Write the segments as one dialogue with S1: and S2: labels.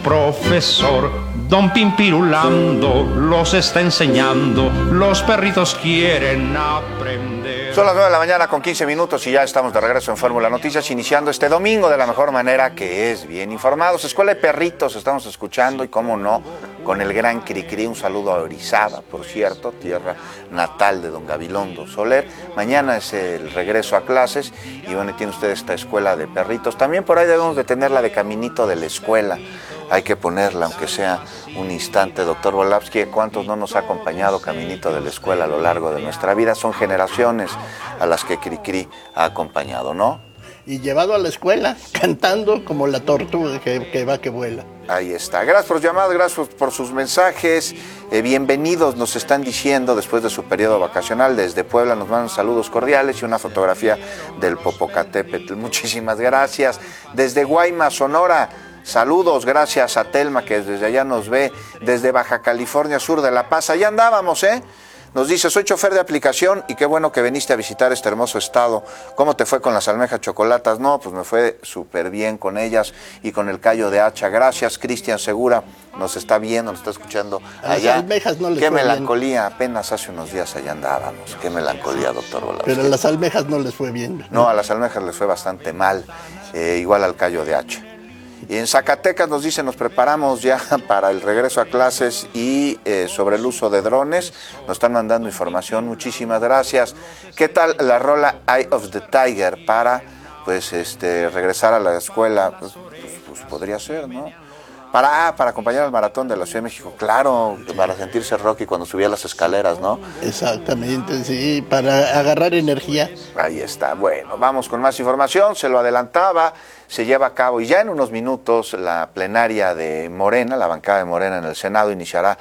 S1: Profesor Don Pimpirulando los está enseñando, los perritos quieren aprender.
S2: Son las 9 de la mañana con 15 minutos y ya estamos de regreso en Fórmula Noticias, iniciando este domingo de la mejor manera, que es bien informados. Escuela de Perritos estamos escuchando, y cómo no, con el gran Cricri. Un saludo a Orizaba, por cierto, tierra natal de don Gabilondo Soler. Mañana es el regreso a clases y bueno, tiene usted esta Escuela de Perritos. También por ahí debemos de tenerla de caminito de la escuela. Hay que ponerla, aunque sea un instante. Doctor Volavsky, ¿cuántos no nos ha acompañado caminito de la escuela a lo largo de nuestra vida? Son generaciones a las que Cricri ha acompañado, ¿no?
S3: Y llevado a la escuela, cantando como la tortuga que va, que vuela.
S2: Ahí está. Gracias por sus llamadas, gracias por sus mensajes. Bienvenidos, nos están diciendo, después de su periodo vacacional. Desde Puebla nos mandan saludos cordiales y una fotografía del Popocatépetl. Muchísimas gracias. Desde Guaymas, Sonora, saludos, gracias a Telma, que desde allá nos ve. Desde Baja California Sur de La Paz, allá andábamos, Nos dice, soy chofer de aplicación y qué bueno que viniste a visitar este hermoso estado. ¿Cómo te fue con las almejas chocolatas? No, pues me fue súper bien con ellas y con el callo de hacha. Gracias, Cristian Segura, nos está viendo, nos está escuchando allá.
S3: Las almejas no les
S2: qué
S3: fue
S2: melancolía, bien. Apenas hace unos días allá andábamos. Qué melancolía, doctor Volavsky.
S3: Pero a las almejas no les fue bien.
S2: No, a las almejas les fue bastante mal, igual al callo de hacha. Y en Zacatecas nos dicen, nos preparamos ya para el regreso a clases y sobre el uso de drones. Nos están mandando información, muchísimas gracias. ¿Qué tal la rola Eye of the Tiger para regresar a la escuela? Pues podría ser, ¿no? Para acompañar al maratón de la Ciudad de México, claro, para sentirse Rocky cuando subía las escaleras, ¿no?
S3: Exactamente, sí, para agarrar energía.
S2: Ahí está, bueno, vamos con más información, se lo adelantaba, se lleva a cabo y ya en unos minutos la plenaria de Morena, la bancada de Morena en el Senado iniciará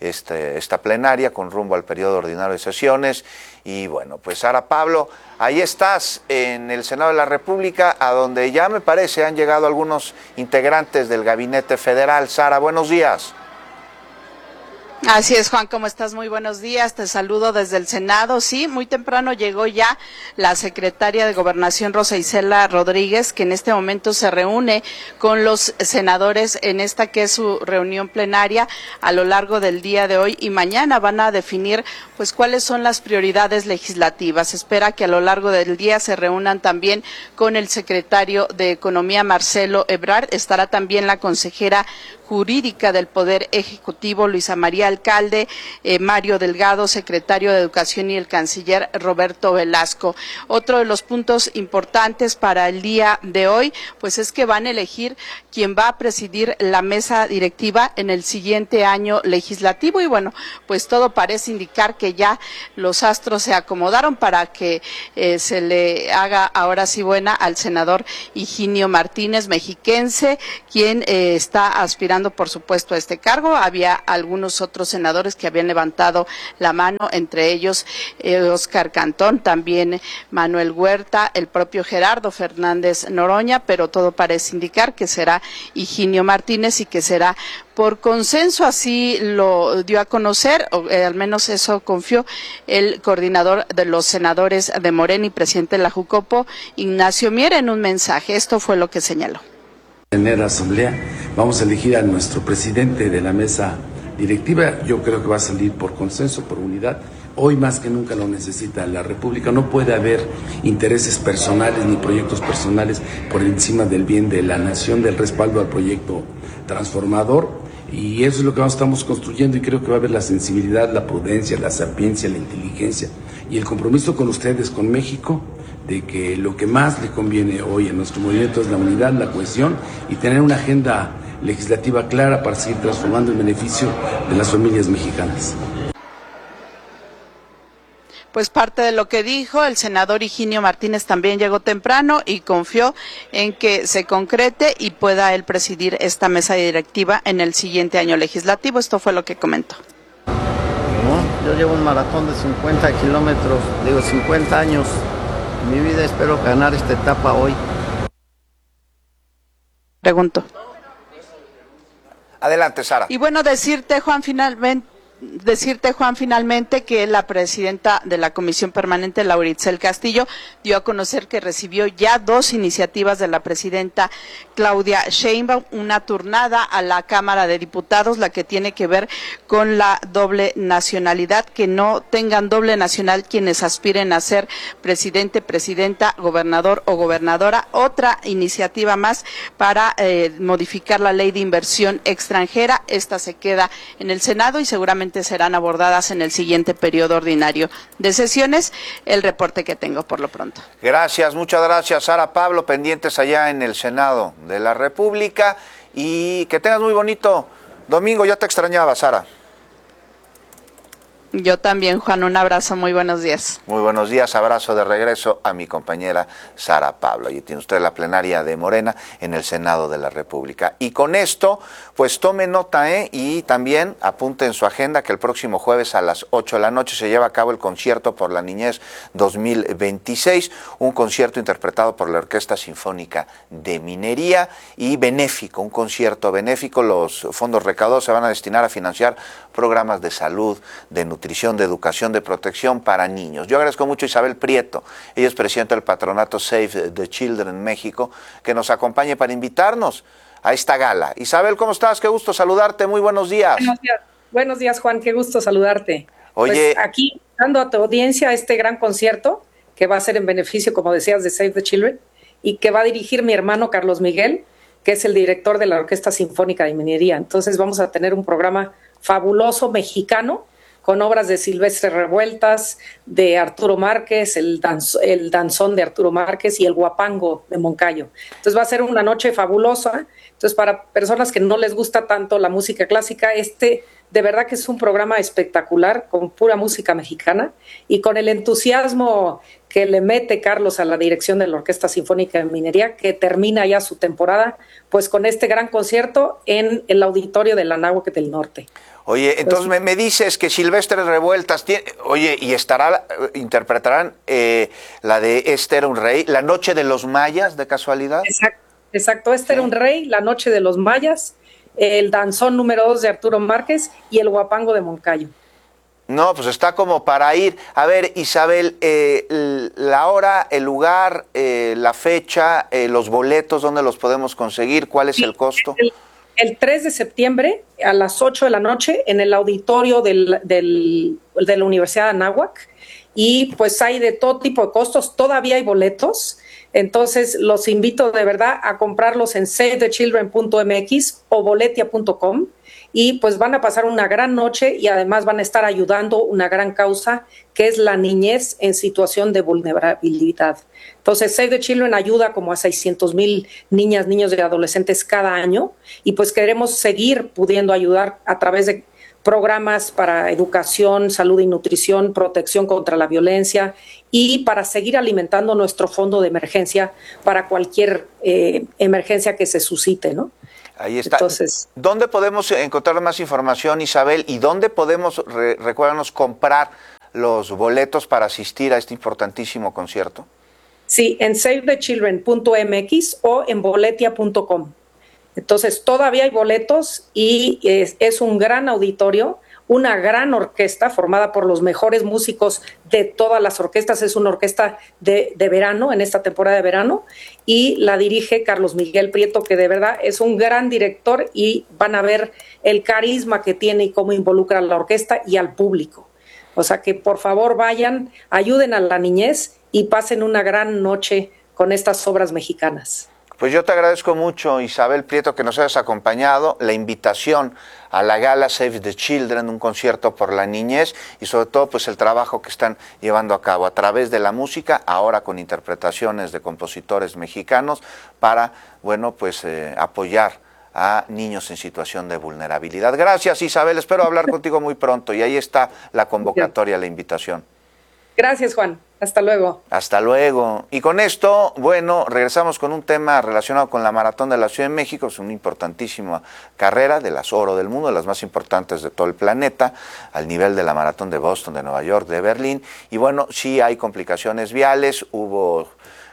S2: esta plenaria con rumbo al periodo ordinario de sesiones. Y bueno, pues Sara Pablo, ahí estás en el Senado de la República, a donde ya me parece han llegado algunos integrantes del Gabinete Federal. Sara, buenos días.
S4: Así es, Juan, ¿cómo estás? Muy buenos días, te saludo desde el Senado. Sí, muy temprano llegó ya la secretaria de Gobernación, Rosa Isela Rodríguez, que en este momento se reúne con los senadores en esta que es su reunión plenaria a lo largo del día de hoy, y mañana van a definir pues cuáles son las prioridades legislativas. Se espera que a lo largo del día se reúnan también con el secretario de Economía, Marcelo Ebrard. Estará también la consejera jurídica del Poder Ejecutivo, Luisa María Alcalde, Mario Delgado, secretario de Educación, y el canciller Roberto Velasco. Otro de los puntos importantes para el día de hoy, pues es que van a elegir quién va a presidir la mesa directiva en el siguiente año legislativo, y bueno, pues todo parece indicar que ya los astros se acomodaron para que se le haga ahora sí buena al senador Higinio Martínez, mexiquense, quien está aspirando por supuesto a este cargo. Había algunos otros senadores que habían levantado la mano, entre ellos Óscar Cantón, también Manuel Huerta, el propio Gerardo Fernández Noroña, pero todo parece indicar que será Higinio Martínez y que será por consenso. Así lo dio a conocer, o al menos eso confió el coordinador de los senadores de Morena y presidente de la Jucopo, Ignacio Mier, en un mensaje. Esto fue lo que señaló.
S5: Tener asamblea, vamos a elegir a nuestro presidente de la mesa directiva. Yo creo que va a salir por consenso, por unidad. Hoy más que nunca lo necesita la República. No puede haber intereses personales ni proyectos personales por encima del bien de la nación, del respaldo al proyecto transformador. Y eso es lo que estamos construyendo, y creo que va a haber la sensibilidad, la prudencia, la sapiencia, la inteligencia y el compromiso con ustedes, con México, de que lo que más le conviene hoy a nuestro movimiento es la unidad, la cohesión y tener una agenda legislativa clara para seguir transformando el beneficio de las familias mexicanas.
S4: Pues parte de lo que dijo el senador Higinio Martínez también llegó temprano y confió en que se concrete y pueda él presidir esta mesa directiva en el siguiente año legislativo. Esto fue lo que comentó.
S6: No, yo llevo un maratón de 50 kilómetros, 50 años. En mi vida espero ganar esta etapa hoy.
S4: Pregunto.
S2: Adelante, Sara.
S4: Y bueno, decirte, Juan, finalmente decirte, Juan, finalmente que la presidenta de la Comisión Permanente, Laura Itzel Castillo, dio a conocer que recibió ya 2 iniciativas de la presidenta Claudia Sheinbaum, una turnada a la Cámara de Diputados, la que tiene que ver con la doble nacionalidad, que no tengan doble nacional quienes aspiren a ser presidente, presidenta, gobernador o gobernadora. Otra iniciativa más para modificar la ley de inversión extranjera. Esta se queda en el Senado y seguramente serán abordadas en el siguiente periodo ordinario de sesiones. El reporte que tengo por lo pronto.
S2: Gracias, muchas gracias, Sara Pablo, pendientes allá en el Senado de la República, y que tengas muy bonito domingo. Ya te extrañaba, Sara.
S4: Yo también, Juan, un abrazo, muy buenos días.
S2: Muy buenos días, abrazo de regreso a mi compañera Sara Pablo. Allí tiene usted la plenaria de Morena en el Senado de la República. Y con esto, pues tome nota, y también apunte en su agenda que el próximo jueves a las 8 de la noche se lleva a cabo el Concierto por la Niñez 2026, un concierto interpretado por la Orquesta Sinfónica de Minería y benéfico, un concierto benéfico. Los fondos recaudados se van a destinar a financiar programas de salud, de nutrición, de educación, de protección para niños. Yo agradezco mucho a Isabel Prieto, ella es presidenta del patronato Save the Children México, que nos acompañe para invitarnos a esta gala. Isabel, ¿cómo estás? Qué gusto saludarte, muy buenos días.
S7: Buenos días, Juan, qué gusto saludarte.
S2: Oye,
S7: pues aquí dando a tu audiencia este gran concierto que va a ser en beneficio, como decías, de Save the Children, y que va a dirigir mi hermano Carlos Miguel, que es el director de la Orquesta Sinfónica de Minería. Entonces vamos a tener un programa fabuloso mexicano, con obras de Silvestre Revueltas, de Arturo Márquez, el danzón de Arturo Márquez y el guapango de Moncayo. Entonces va a ser una noche fabulosa. Entonces, para personas que no les gusta tanto la música clásica, de verdad que es un programa espectacular, con pura música mexicana, y con el entusiasmo que le mete Carlos a la dirección de la Orquesta Sinfónica de Minería, que termina ya su temporada, pues con este gran concierto en el auditorio de la Anáhuac del Norte.
S2: Oye, entonces me dices que Silvestre Revueltas y interpretarán la de Este era un rey, La noche de los mayas, de casualidad.
S7: Exacto, Este era un rey, La noche de los mayas, el danzón número 2 de Arturo Márquez y el guapango de Moncayo.
S2: No, pues está como para ir. A ver, Isabel, la hora, el lugar, la fecha, los boletos, ¿dónde los podemos conseguir? ¿Cuál es el costo?
S7: El 3 de septiembre a las 8 de la noche en el auditorio de la Universidad de Anáhuac, y pues hay de todo tipo de costos, todavía hay boletos, entonces los invito de verdad a comprarlos en savethechildren.mx o boletia.com, y pues van a pasar una gran noche y además van a estar ayudando una gran causa que es la niñez en situación de vulnerabilidad. Entonces Save the Children ayuda como a 600,000 niñas, niños y adolescentes cada año, y pues queremos seguir pudiendo ayudar a través de programas para educación, salud y nutrición, protección contra la violencia, y para seguir alimentando nuestro fondo de emergencia para cualquier emergencia que se suscite, ¿no?
S2: Ahí está.
S7: Entonces,
S2: ¿dónde podemos encontrar más información, Isabel? ¿Y dónde podemos, recuérdanos, comprar los boletos para asistir a este importantísimo concierto?
S7: Sí, en savethechildren.mx o en boletia.com. Entonces, todavía hay boletos y es un gran auditorio, una gran orquesta formada por los mejores músicos de todas las orquestas. Es una orquesta de verano, en esta temporada de verano, y la dirige Carlos Miguel Prieto, que de verdad es un gran director, y van a ver el carisma que tiene y cómo involucra a la orquesta y al público. O sea que por favor vayan, ayuden a la niñez y pasen una gran noche con estas obras mexicanas.
S2: Pues yo te agradezco mucho, Isabel Prieto, que nos hayas acompañado, la invitación a la gala Save the Children, un concierto por la niñez, y sobre todo pues el trabajo que están llevando a cabo a través de la música, ahora con interpretaciones de compositores mexicanos, para, bueno, pues apoyar a niños en situación de vulnerabilidad. Gracias, Isabel, espero hablar contigo muy pronto, y ahí está la convocatoria, la invitación.
S7: Gracias, Juan. Hasta luego.
S2: Hasta luego. Y con esto, bueno, regresamos con un tema relacionado con la Maratón de la Ciudad de México. Es una importantísima carrera, de las oro del mundo, de las más importantes de todo el planeta, al nivel de la Maratón de Boston, de Nueva York, de Berlín. Y bueno, sí hay complicaciones viales, hubo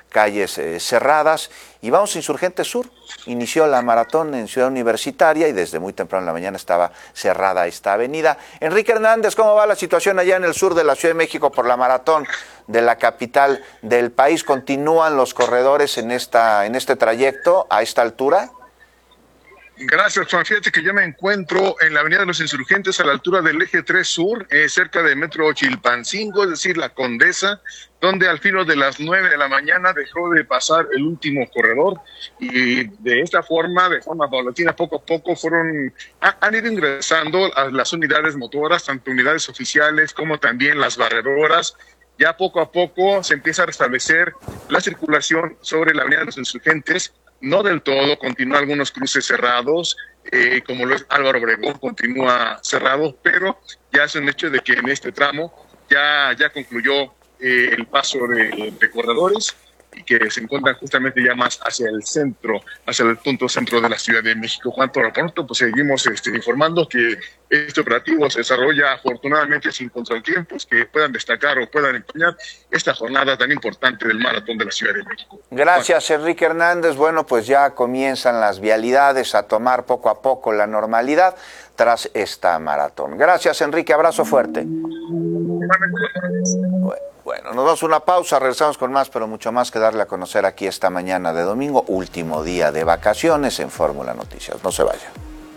S2: calles cerradas. Y vamos a Insurgente Sur. Inició la maratón en Ciudad Universitaria y desde muy temprano en la mañana estaba cerrada esta avenida. Enrique Hernández, ¿cómo va la situación allá en el sur de la Ciudad de México por la maratón de la capital del país? ¿Continúan los corredores en este trayecto a esta altura?
S8: Gracias, Juan. Fíjate que yo me encuentro en la Avenida de los Insurgentes a la altura del Eje 3 Sur, cerca de Metro Chilpancingo, es decir, la Condesa, donde al filo de las 9 de la mañana dejó de pasar el último corredor y de esta forma, de forma paulatina, poco a poco han ido ingresando a las unidades motoras, tanto unidades oficiales como también las barredoras. Ya poco a poco se empieza a restablecer la circulación sobre la Avenida de los Insurgentes. No del todo, continúan algunos cruces cerrados, como lo es Álvaro Obregón, continúa cerrado, pero ya es un hecho de que en este tramo ya concluyó el paso de corredores y que se encuentran justamente ya más hacia el centro, hacia el punto centro de la Ciudad de México. Juan, por lo pronto, pues seguimos informando que este operativo se desarrolla afortunadamente sin contratiempos que puedan destacar o puedan empañar esta jornada tan importante del maratón de la Ciudad de México.
S2: Gracias, Enrique Hernández. Bueno, pues ya comienzan las vialidades a tomar poco a poco la normalidad tras esta maratón. Gracias, Enrique. Abrazo fuerte. Bueno, nos damos una pausa, regresamos con más, pero mucho más que darle a conocer aquí esta mañana de domingo, último día de vacaciones en Fórmula Noticias. No se vaya.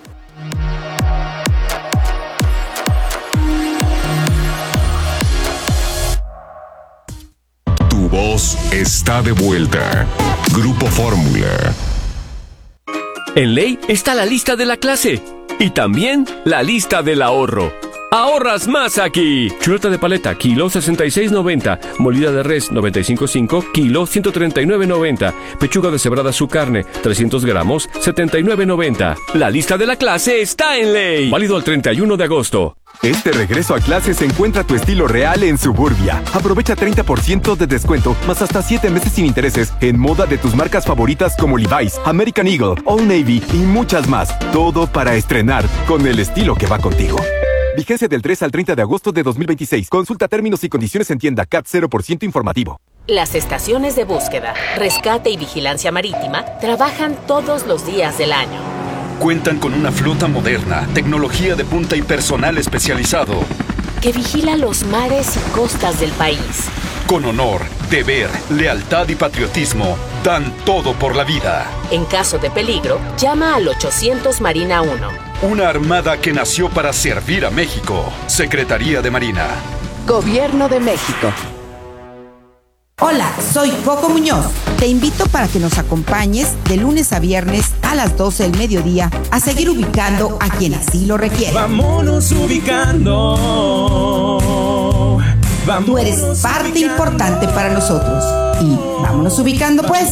S9: Tu voz está de vuelta. Grupo Fórmula.
S10: En Ley está la lista de la clase y también la lista del ahorro. ¡Ahorras más aquí! Chuleta de paleta, kilo 66.90. Molida de res, 95.5, kilo 139.90. Pechuga deshebrada su carne, 300 gramos, 79.90. La lista de la clase está en Ley. Válido al 31 de agosto.
S11: Este regreso a clases encuentra tu estilo real en Suburbia. Aprovecha 30% de descuento, más hasta 7 meses sin intereses en moda de tus marcas favoritas como Levi's, American Eagle, Old Navy y muchas más. Todo para estrenar con el estilo que va contigo. Vigencia del 3 al 30 de agosto de 2026. Consulta términos y condiciones en tienda. CAT 0% informativo.
S12: Las estaciones de búsqueda, rescate y vigilancia marítima trabajan todos los días del año.
S13: Cuentan con una flota moderna, tecnología de punta y personal especializado
S12: que vigila los mares y costas del país.
S13: Con honor, deber, lealtad y patriotismo, dan todo por la vida.
S12: En caso de peligro, llama al 800 Marina 1.
S13: Una armada que nació para servir a México. Secretaría de Marina.
S14: Gobierno de México. Hola, soy Coco Muñoz. Te invito para que nos acompañes de lunes a viernes a las 12 del mediodía a seguir ubicando a quien así lo requiere.
S15: Vámonos ubicando.
S14: Tú eres parte importante para nosotros. Y vámonos ubicando, pues.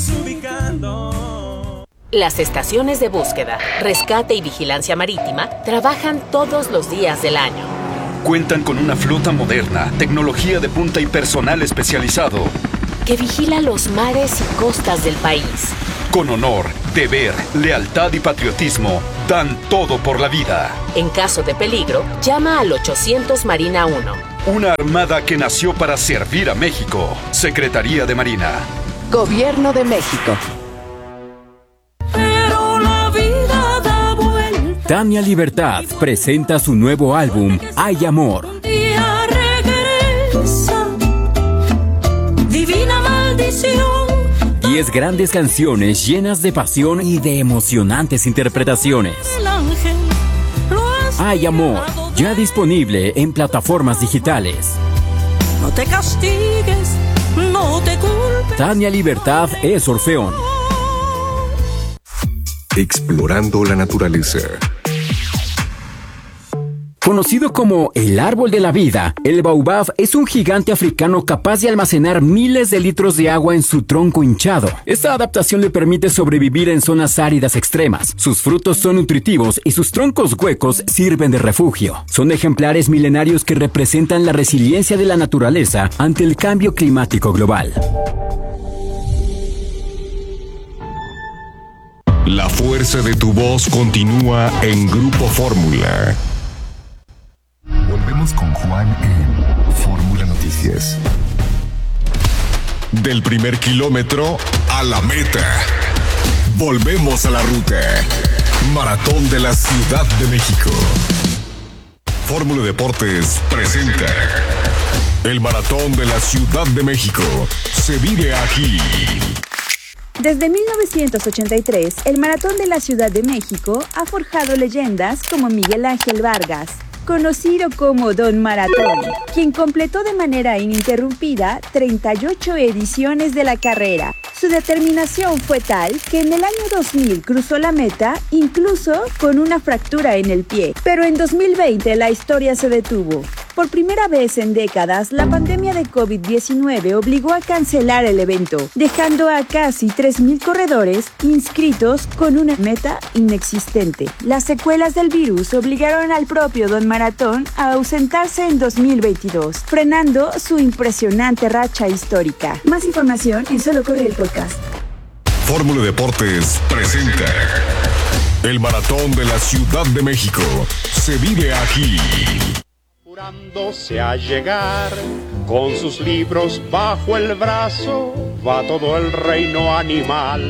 S12: Las estaciones de búsqueda, rescate y vigilancia marítima trabajan todos los días del año.
S13: Cuentan con una flota moderna, tecnología de punta y personal especializado
S12: que vigila los mares y costas del país.
S13: Con honor, deber, lealtad y patriotismo, dan todo por la vida.
S12: En caso de peligro, llama al 800 Marina 1.
S13: Una armada que nació para servir a México. Secretaría de Marina.
S14: Gobierno de México.
S16: Tania Libertad presenta su nuevo álbum, Hay Amor.
S15: Divina maldición.
S16: 10 grandes canciones llenas de pasión y de emocionantes interpretaciones. Hay Amor, ya disponible en plataformas digitales.
S15: No te castigues, no te culpes.
S16: Tania Libertad es Orfeón.
S9: Explorando la naturaleza.
S16: Conocido como el árbol de la vida, el baobab es un gigante africano capaz de almacenar miles de litros de agua en su tronco hinchado. Esta adaptación le permite sobrevivir en zonas áridas extremas. Sus frutos son nutritivos y sus troncos huecos sirven de refugio. Son ejemplares milenarios que representan la resiliencia de la naturaleza ante el cambio climático global.
S9: La fuerza de tu voz continúa en Grupo Fórmula. Volvemos con Juan en Fórmula Noticias. Del primer kilómetro a la meta. Volvemos a la ruta. Maratón de la Ciudad de México. Fórmula Deportes presenta el Maratón de la Ciudad de México. Se vive aquí.
S17: Desde 1983, el Maratón de la Ciudad de México ha forjado leyendas como Miguel Ángel Vargas, conocido como Don Maratón, quien completó de manera ininterrumpida 38 ediciones de la carrera. Su determinación fue tal que en el año 2000 cruzó la meta, incluso con una fractura en el pie. Pero en 2020 la historia se detuvo. Por primera vez en décadas, la pandemia de COVID-19 obligó a cancelar el evento, dejando a casi 3,000 corredores inscritos con una meta inexistente. Las secuelas del virus obligaron al propio Don Maratón a ausentarse en 2022, frenando su impresionante racha histórica. Más información en Solo Corre el Podcast.
S9: Fórmula Deportes presenta el Maratón de la Ciudad de México. Se vive aquí.
S1: Apurándose a llegar, con sus libros bajo el brazo, va todo el reino animal.